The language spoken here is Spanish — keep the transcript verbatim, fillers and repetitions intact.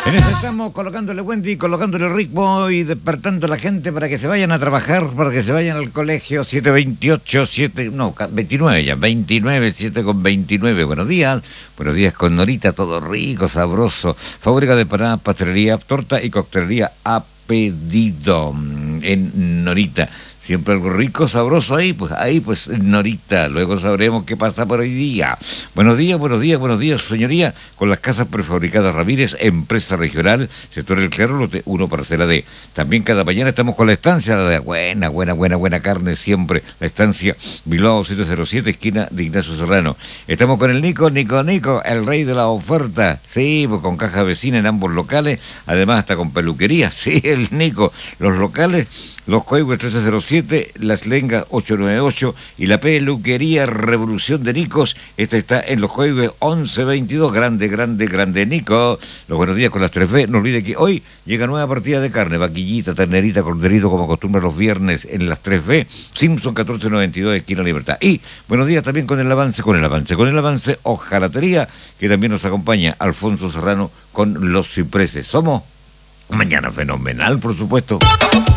En eso estamos colocándole Wendy, colocándole ritmo y despertando a la gente para que se vayan a trabajar, para que se vayan al colegio. Siete veintiocho, siete, no, veintinueve ya, veintinueve, siete con veintinueve. Buenos días, buenos días con Norita, todo rico, sabroso. Fábrica de empanadas, pastelería, torta y coctelería a pedido en Norita. Siempre algo rico, sabroso ahí, pues ahí pues Norita, luego sabremos qué pasa por hoy día. Buenos días, buenos días, buenos días, señoría, con las casas prefabricadas Ramírez, empresa regional, sector El Claro, lote uno, parcela D. También cada mañana estamos con la estancia, la de buena, buena, buena, buena carne siempre, la estancia Bilbao siete cero siete, esquina de Ignacio Serrano. Estamos con el Nico, Nico, Nico, el rey de la oferta, sí, pues con caja vecina en ambos locales, además hasta con peluquería, sí, el Nico, los locales... Los Coihues trece cero siete, Las Lengas ocho nueve ocho y la peluquería Revolución de Nicos. Esta está en Los Coihues once veintidós. Grande, grande, grande Nico. Los buenos días con las tres B. No olvide que hoy llega nueva partida de carne. Vaquillita, ternerita, corderito, como acostumbra los viernes en las tres B. Simpson catorce noventa y dos, esquina Libertad. Y buenos días también con el avance, con el avance, con el avance Ojalatería, que también nos acompaña Alfonso Serrano con los cipreses. Somos Mañana Fenomenal, por supuesto.